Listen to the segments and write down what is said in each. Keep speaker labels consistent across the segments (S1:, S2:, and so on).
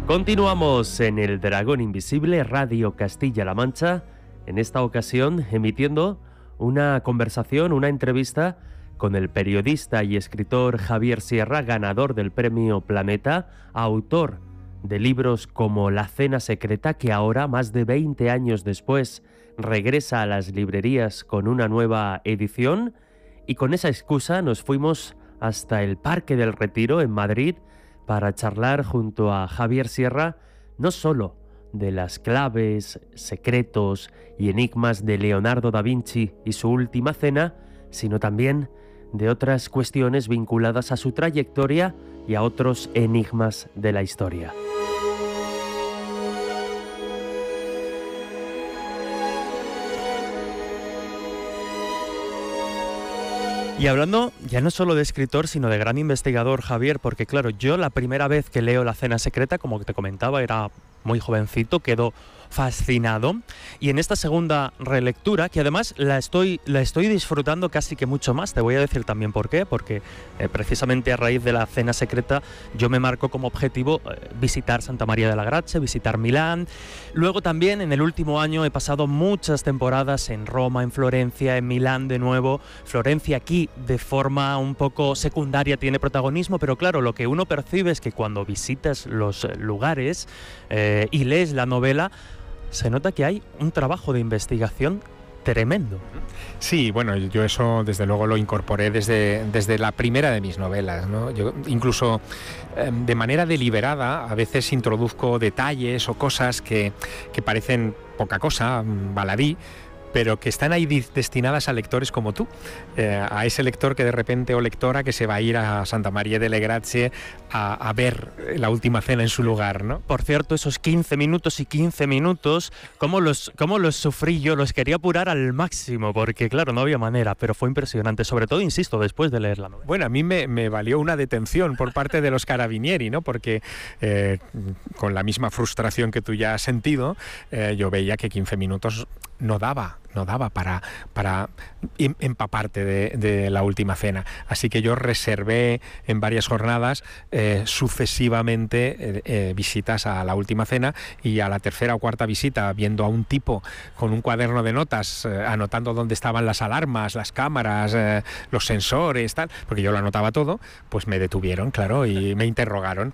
S1: Continuamos en el Dragón Invisible, Radio Castilla-La Mancha, en esta ocasión emitiendo una conversación, una entrevista con el periodista y escritor Javier Sierra, ganador del Premio Planeta, autor de libros como La Cena Secreta, que ahora, más de 20 años después, regresa a las librerías con una nueva edición, y con esa excusa nos fuimos hasta el Parque del Retiro en Madrid para charlar junto a Javier Sierra no solo de las claves, secretos y enigmas de Leonardo da Vinci y su última cena, sino también de otras cuestiones vinculadas a su trayectoria y a otros enigmas de la historia. Y hablando ya no solo de escritor, sino de gran investigador, Javier, porque claro, yo la primera vez que leo La Cena Secreta, como te comentaba, era muy jovencito, quedo fascinado, y en esta segunda relectura, que además la estoy disfrutando casi que mucho más, te voy a decir también por qué, porque precisamente a raíz de La Cena Secreta yo me marco como objetivo visitar Santa María de la Grazie, visitar Milán. Luego también en el último año he pasado muchas temporadas en Roma, en Florencia, en Milán de nuevo. Florencia aquí de forma un poco secundaria tiene protagonismo, pero claro, lo que uno percibe es que cuando visitas los lugares y lees la novela, se nota que hay un trabajo de investigación tremendo.
S2: Sí, bueno, yo eso desde luego lo incorporé desde la primera de mis novelas, ¿no? Yo incluso de manera deliberada a veces introduzco detalles o cosas que parecen poca cosa, baladí, pero que están ahí destinadas a lectores como tú, a ese lector que de repente, o lectora, que se va a ir a Santa María de la Grazie a ver La Última Cena en su lugar, ¿no?
S1: Por cierto, esos 15 minutos y 15 minutos, ¿cómo los sufrí yo? Los quería apurar al máximo, porque claro, no había manera, pero fue impresionante, sobre todo, insisto, después de leer la novela.
S2: Bueno, a mí me valió una detención por parte de los carabinieri, ¿no? Porque con la misma frustración que tú ya has sentido, yo veía que 15 minutos no daba para empaparte de La Última Cena. Así que yo reservé en varias jornadas sucesivamente visitas a La Última Cena, y a la tercera o cuarta visita, viendo a un tipo con un cuaderno de notas anotando dónde estaban las alarmas, las cámaras, los sensores, tal, porque yo lo anotaba todo, pues me detuvieron, claro, y me interrogaron.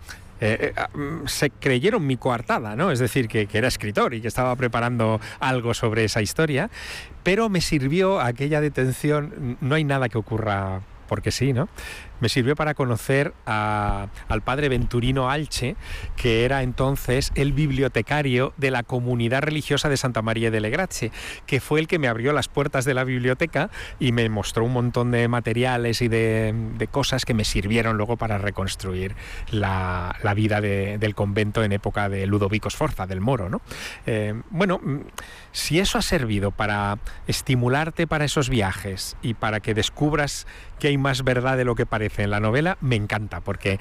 S2: Se creyeron mi coartada, ¿no? Es decir, que era escritor y que estaba preparando algo sobre esa historia, pero me sirvió aquella detención, no hay nada que ocurra porque sí, ¿no? Me sirvió para conocer al padre Venturino Alche, que era entonces el bibliotecario de la comunidad religiosa de Santa María de la Grazie, que fue el que me abrió las puertas de la biblioteca y me mostró un montón de materiales y de cosas que me sirvieron luego para reconstruir la vida del convento en época de Ludovico Sforza, del Moro, ¿no? Bueno, si eso ha servido para estimularte para esos viajes y para que descubras que hay más verdad de lo que parece en la novela, me encanta, porque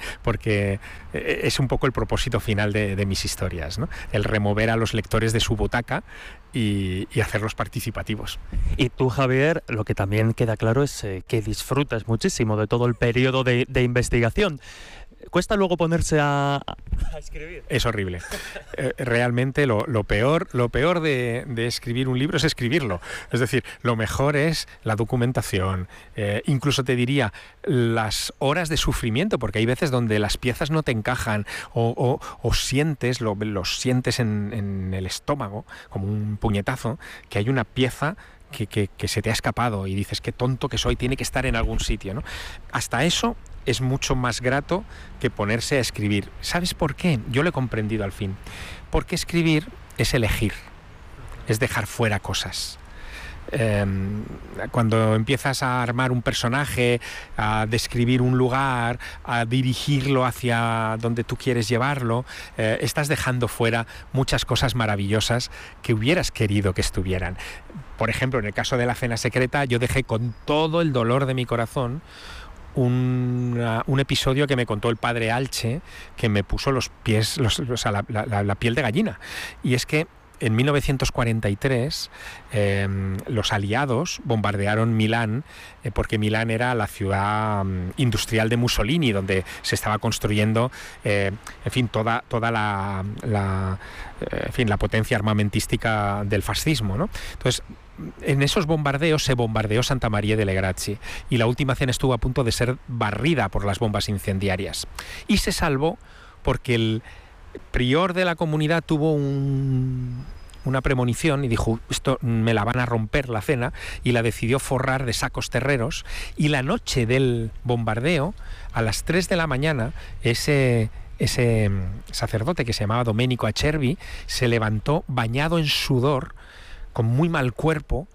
S2: es un poco el propósito final de mis historias, ¿no? El remover a los lectores de su butaca y hacerlos participativos.
S1: Y tú, Javier, lo que también queda claro es que disfrutas muchísimo de todo el periodo de investigación. ¿Cuesta luego ponerse a escribir?
S2: Es horrible. Realmente lo peor de escribir un libro es escribirlo. Es decir, lo mejor es la documentación, incluso te diría las horas de sufrimiento, porque hay veces donde las piezas no te encajan o sientes, los sientes en el estómago, como un puñetazo, que hay una pieza que se te ha escapado y dices, qué tonto que soy, tiene que estar en algún sitio, ¿no? Hasta eso es mucho más grato que ponerse a escribir. ¿Sabes por qué? Yo lo he comprendido al fin. Porque escribir es elegir, es dejar fuera cosas. Cuando empiezas a armar un personaje, a describir un lugar, a dirigirlo hacia donde tú quieres llevarlo, estás dejando fuera muchas cosas maravillosas que hubieras querido que estuvieran. Por ejemplo, en el caso de La Cena Secreta, yo dejé con todo el dolor de mi corazón un episodio que me contó el padre Alche, que me puso los pies, la piel de gallina. Y es que en 1943 los aliados bombardearon Milán, porque Milán era la ciudad industrial de Mussolini, donde se estaba construyendo, en fin, toda la potencia armamentística del fascismo, ¿no? Entonces, en esos bombardeos se bombardeó Santa María delle Grazie y la Última Cena estuvo a punto de ser barrida por las bombas incendiarias. Y se salvó porque el prior de la comunidad tuvo una premonición y dijo, esto me la van a romper la cena, y la decidió forrar de sacos terreros, y la noche del bombardeo, a las 3 de la mañana, ese sacerdote que se llamaba Domenico Acerbi se levantó bañado en sudor, con muy mal cuerpo,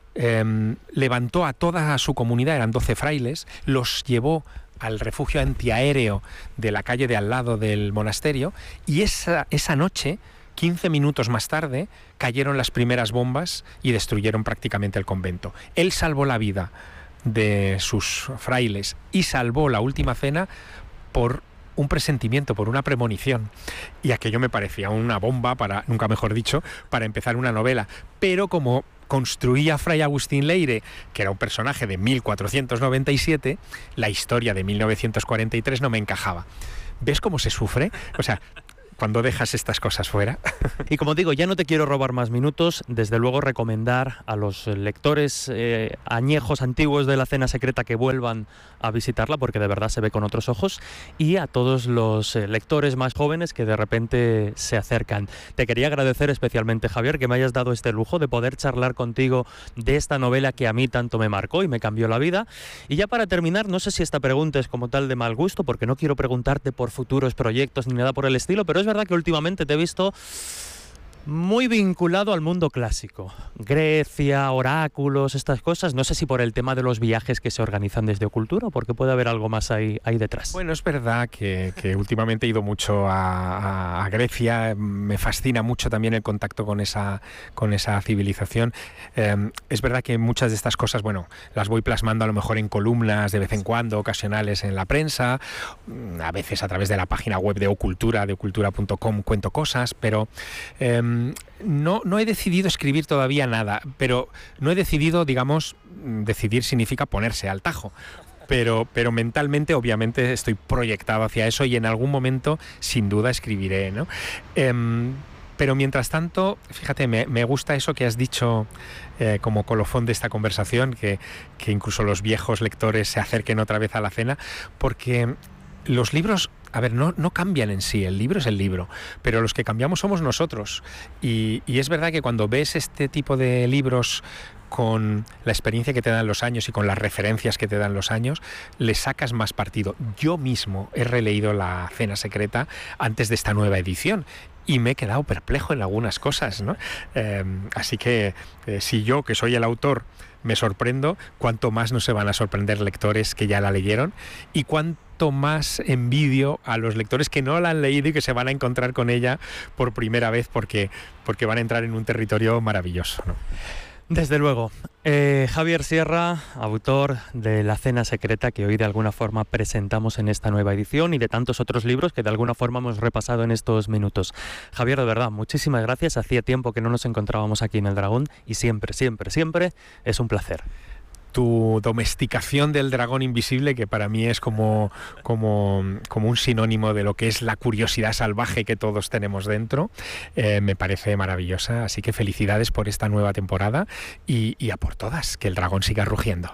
S2: levantó a toda su comunidad, eran 12 frailes, los llevó al refugio antiaéreo de la calle de al lado del monasterio, y esa noche, 15 minutos más tarde, cayeron las primeras bombas y destruyeron prácticamente el convento. Él salvó la vida de sus frailes y salvó la Última Cena por un presentimiento, por una premonición, y aquello me parecía una bomba, nunca mejor dicho, para empezar una novela. Pero como construía Fray Agustín Leire, que era un personaje de 1497, la historia de 1943 no me encajaba. ¿Ves cómo se sufre? O sea, cuando dejas estas cosas fuera.
S3: Y como digo, ya no te quiero robar más minutos. Desde luego recomendar a los lectores añejos, antiguos de La Cena Secreta que vuelvan a visitarla, porque de verdad se ve con otros ojos, y a todos los lectores más jóvenes que de repente se acercan. Te quería agradecer especialmente, Javier, que me hayas dado este lujo de poder charlar contigo de esta novela que a mí tanto me marcó y me cambió la vida. Y ya para terminar, no sé si esta pregunta es como tal de mal gusto, porque no quiero preguntarte por futuros proyectos ni nada por el estilo, pero es verdad que últimamente te he visto muy vinculado al mundo clásico. Grecia, oráculos, estas cosas. No sé si por el tema de los viajes que se organizan desde Ocultura o porque puede haber algo más ahí detrás.
S2: Bueno, es verdad que últimamente he ido mucho a Grecia. Me fascina mucho también el contacto con esa civilización. Es verdad que muchas de estas cosas, bueno, las voy plasmando a lo mejor en columnas de vez en cuando, ocasionales en la prensa, a veces a través de la página web de Ocultura, de ocultura.com, cuento cosas, pero no he decidido escribir todavía nada, pero no he decidido, digamos, decidir significa ponerse al tajo, pero mentalmente obviamente estoy proyectado hacia eso y en algún momento sin duda escribiré, ¿no? Pero mientras tanto, fíjate, me gusta eso que has dicho como colofón de esta conversación, que incluso los viejos lectores se acerquen otra vez a la cena, porque los libros, a ver, no cambian en sí, el libro es el libro, pero los que cambiamos somos nosotros. Y es verdad que cuando ves este tipo de libros con la experiencia que te dan los años y con las referencias que te dan los años, le sacas más partido. Yo mismo he releído La Cena Secreta antes de esta nueva edición y me he quedado perplejo en algunas cosas, ¿no? Así que si yo, que soy el autor, me sorprendo, cuánto más no se van a sorprender lectores que ya la leyeron y cuánto más envidio a los lectores que no la han leído y que se van a encontrar con ella por primera vez porque van a entrar en un territorio maravilloso, ¿no?
S3: Desde luego. Javier Sierra, autor de La Cena Secreta, que hoy de alguna forma presentamos en esta nueva edición, y de tantos otros libros que de alguna forma hemos repasado en estos minutos. Javier, de verdad, muchísimas gracias. Hacía tiempo que no nos encontrábamos aquí en El Dragón y siempre es un placer.
S2: Tu domesticación del dragón invisible, que para mí es como un sinónimo de lo que es la curiosidad salvaje que todos tenemos dentro, me parece maravillosa. Así que felicidades por esta nueva temporada y a por todas, que el dragón siga rugiendo.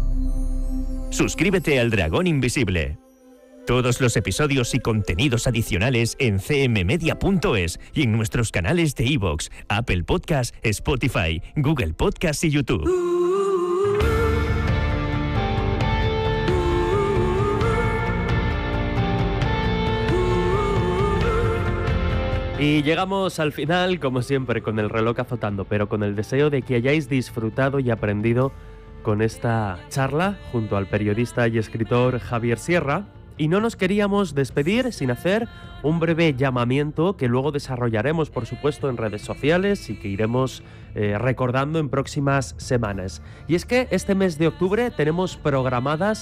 S4: Suscríbete al Dragón Invisible. Todos los episodios y contenidos adicionales en cmmedia.es y en nuestros canales de iVoox, Apple Podcast, Spotify, Google Podcast y YouTube.
S1: Y llegamos al final, como siempre, con el reloj azotando, pero con el deseo de que hayáis disfrutado y aprendido con esta charla junto al periodista y escritor Javier Sierra. Y no nos queríamos despedir sin hacer un breve llamamiento que luego desarrollaremos, por supuesto, en redes sociales y que iremos recordando en próximas semanas. Y es que este mes de octubre tenemos programadas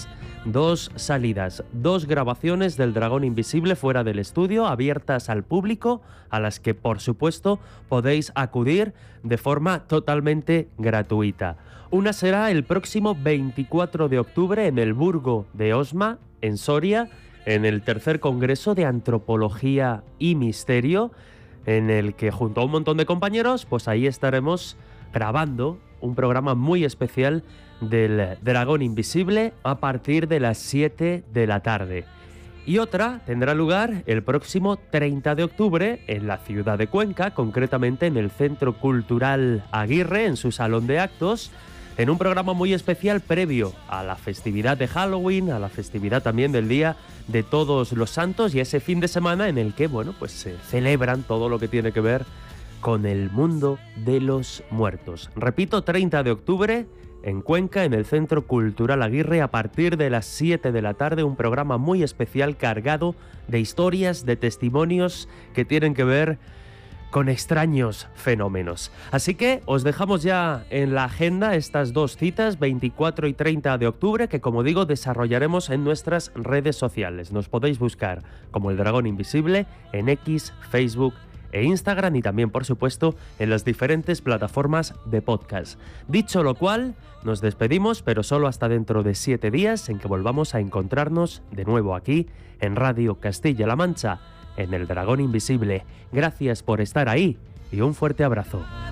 S1: 2 salidas, 2 grabaciones del Dragón Invisible fuera del estudio, abiertas al público, a las que por supuesto podéis acudir de forma totalmente gratuita. Una será el próximo 24 de octubre en el Burgo de Osma, en Soria, en el tercer Congreso de Antropología y Misterio, en el que junto a un montón de compañeros, pues ahí estaremos grabando un programa muy especial del Dragón Invisible a partir de las 7 de la tarde. Y otra tendrá lugar el próximo 30 de octubre en la ciudad de Cuenca, concretamente en el Centro Cultural Aguirre, en su salón de actos, en un programa muy especial previo a la festividad de Halloween, a la festividad también del Día de Todos los Santos y ese fin de semana en el que, bueno, pues se celebran todo lo que tiene que ver con el mundo de los muertos. Repito, 30 de octubre en Cuenca, en el Centro Cultural Aguirre, a partir de las 7 de la tarde, un programa muy especial cargado de historias, de testimonios que tienen que ver con extraños fenómenos. Así que os dejamos ya en la agenda estas 2 citas, 24 y 30 de octubre, que como digo desarrollaremos en nuestras redes sociales. Nos podéis buscar como El Dragón Invisible en X, Facebook e Instagram y también, por supuesto, en las diferentes plataformas de podcast. Dicho lo cual, nos despedimos, pero solo hasta dentro de 7 días, en que volvamos a encontrarnos de nuevo aquí en Radio Castilla-La Mancha, en El Dragón Invisible. Gracias por estar ahí y un fuerte abrazo.